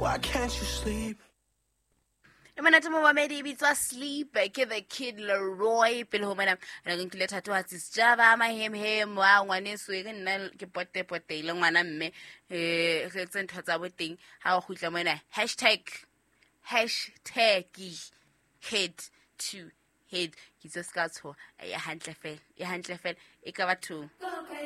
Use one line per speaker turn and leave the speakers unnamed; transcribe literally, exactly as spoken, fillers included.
Why can't you sleep?
Emanate mo mamedi bitswa Sleep ke the Kid Leroy pele ho mena re nkile thato wa tsitsjaba ma hem hem wa ngwaneso ke nna ke pote pote ile ngwana mme eh re tse ntho tsa boteng ha o khutla mona hashtag hashtag head to head ke tse ska tsho ya hantle fela ya hantle fela e ka batho